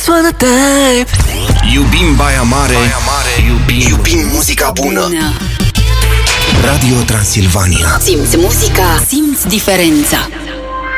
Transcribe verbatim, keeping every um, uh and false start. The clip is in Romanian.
wanna dive. Iubim Baia Mare, Baia Mare. Iubim, iubim muzica bună. bună Radio Transilvania. Simți muzica, simți diferența.